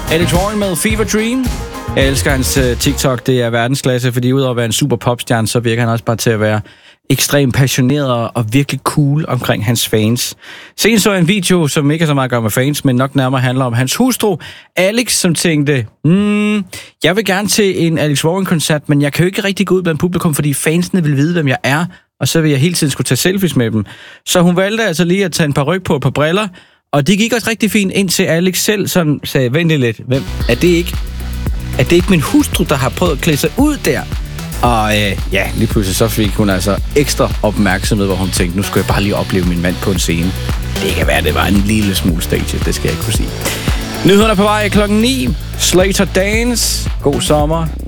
Alex Warren med Fever Dream. Jeg elsker hans TikTok, det er verdensklasse, fordi udover at være en super popstjerne, så virker han også bare til at være ekstremt passioneret og virkelig cool omkring hans fans. Senest så en video, som ikke har så meget at gøre med fans, men nok nærmere handler om hans hustru, Alex, som tænkte, jeg vil gerne til en Alex Warren-koncert, men jeg kan jo ikke rigtig gå ud blandt publikum, fordi fansene vil vide, hvem jeg er, og så vil jeg hele tiden skulle tage selfies med dem. Så hun valgte altså lige at tage en paryk på et par briller, og det gik også rigtig fint, indtil Alex selv sådan sagde, vent lidt, hvem er det ikke? Er det ikke min hustru, der har prøvet at klæde sig ud der? Og lige pludselig så fik hun altså ekstra opmærksomhed, hvor hun tænkte, nu skal jeg bare lige opleve min mand på en scene. Det kan være, det var en lille smule stage, det skal jeg ikke kunne sige. Nyhederne på vej klokken 9. Slater Dance. God sommer.